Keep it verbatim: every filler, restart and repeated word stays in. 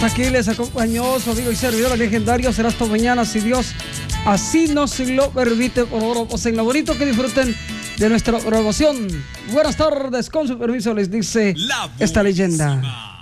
Hasta aquí les acompañó su amigo y servidor, el legendario. Será hasta mañana, si Dios así nos lo permite. Por favor, pasen lo bonito, que disfruten de nuestra grabación. Buenas tardes, con su permiso les dice esta leyenda.